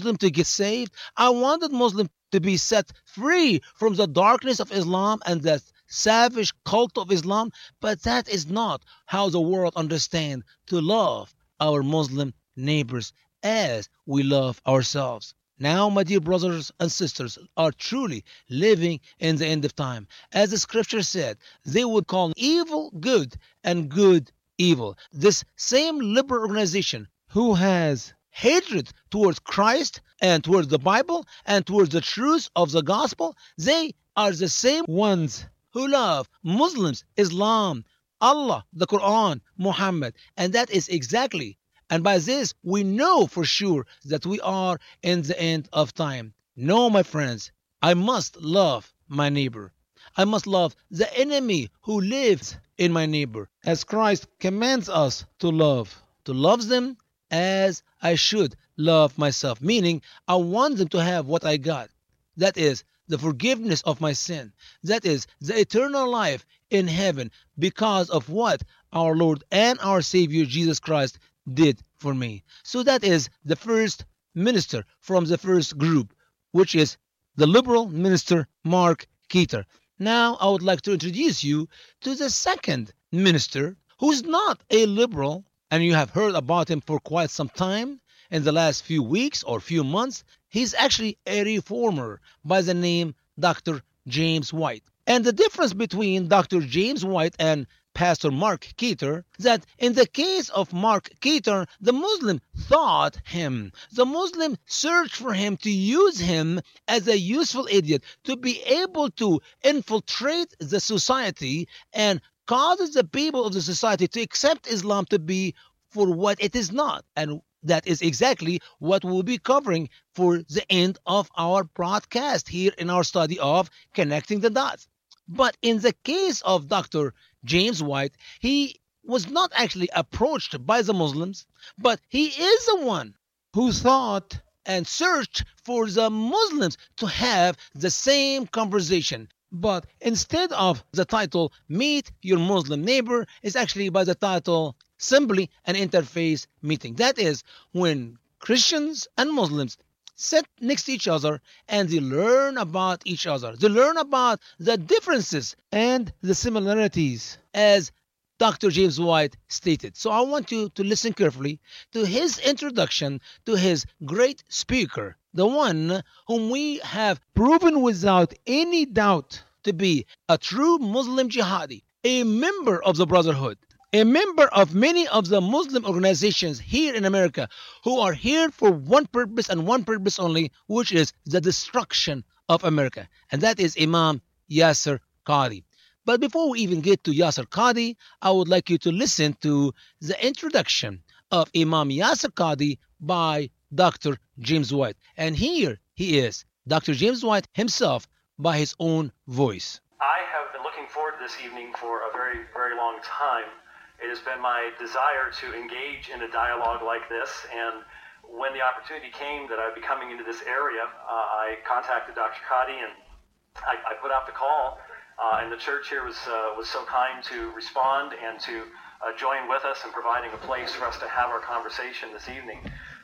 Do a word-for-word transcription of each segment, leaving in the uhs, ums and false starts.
Muslim to get saved. I wanted Muslim to be set free from the darkness of Islam and the savage cult of Islam. But that is not how the world understands to love our Muslim neighbors as we love ourselves. Now, my dear brothers and sisters, are truly living in the end of time. As the scripture said, they would call evil good and good evil. This same liberal organization who has hatred towards Christ and towards the Bible and towards the truth of the gospel, they are the same ones who love Muslims, Islam, Allah, the Quran, Muhammad. And that is exactly, and by this we know for sure that we are in the end of time. No, my friends, I must love my neighbor. I must love the enemy who lives in my neighbor, as Christ commands us to love, to love them as I should love myself, meaning I want them to have what I got. That is the forgiveness of my sin. That is the eternal life in heaven because of what our Lord and our Savior Jesus Christ did for me. So that is the first minister from the first group, which is the liberal minister Mark Keeter. Now I would like to introduce you to the second minister, who's not a liberal, and you have heard about him for quite some time in the last few weeks or few months. He's actually a reformer by the name Doctor James White. And the difference between Doctor James White and Pastor Mark Keeter, that in the case of Mark Keeter, the Muslim thought him. The Muslim searched for him to use him as a useful idiot to be able to infiltrate the society and causes the people of the society to accept Islam to be for what it is not. And that is exactly what we'll be covering for the end of our broadcast here in our study of Connecting the Dots. But in the case of Doctor James White, he was not actually approached by the Muslims, but he is the one who thought and searched for the Muslims to have the same conversation. But instead of the title, Meet Your Muslim Neighbor, is actually by the title, simply an interface meeting. That is when Christians and Muslims sit next to each other and they learn about each other. They learn about the differences and the similarities, as Doctor James White stated. So I want you to listen carefully to his introduction to his great speaker, the one whom we have proven without any doubt to be a true Muslim jihadi, a member of the Brotherhood, a member of many of the Muslim organizations here in America who are here for one purpose and one purpose only, which is the destruction of America. And that is Imam Yasir Qadhi. But before we even get to Yasir Qadhi, I would like you to listen to the introduction of Imam Yasir Qadhi by Doctor James White. And here he is, Doctor James White himself, by his own voice. I have been looking forward to this evening for a very, very long time. It has been my desire to engage in a dialogue like this, and when the opportunity came that I'd be coming into this area, uh, I contacted Doctor Qadhi and I, I put out the call, uh, and the church here was uh, was so kind to respond and to uh, join with us in providing a place for us to have our conversation this evening.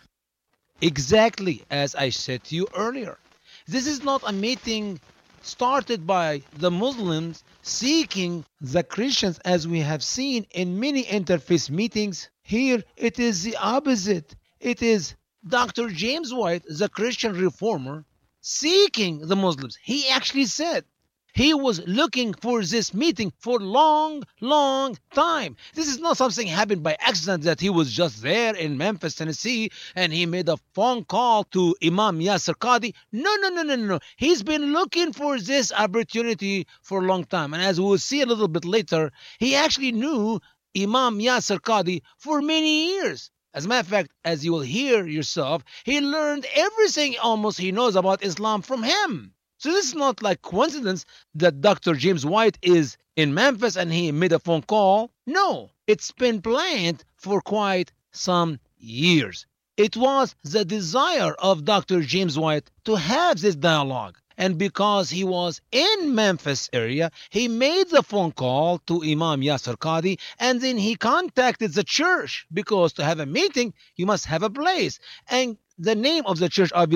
Exactly as I said to you earlier. This is not a meeting started by the Muslims seeking the Christians, as we have seen in many interfaith meetings. Here it is the opposite. It is Doctor James White, the Christian reformer, seeking the Muslims. He actually said he was looking for this meeting for long, long time. This is not something happened by accident, that he was just there in Memphis, Tennessee, and he made a phone call to Imam Yasir Qadhi. No, no, no, no, no. He's been looking for this opportunity for a long time. And as we'll see a little bit later, he actually knew Imam Yasir Qadhi for many years. As a matter of fact, as you will hear yourself, he learned everything almost he knows about Islam from him. So this is not like coincidence that Doctor James White is in Memphis and he made a phone call. No, it's been planned for quite some years. It was the desire of Doctor James White to have this dialogue. And because he was in Memphis area, he made the phone call to Imam Yasir Qadhi, and then he contacted the church, because to have a meeting, you must have a place. And the name of the church,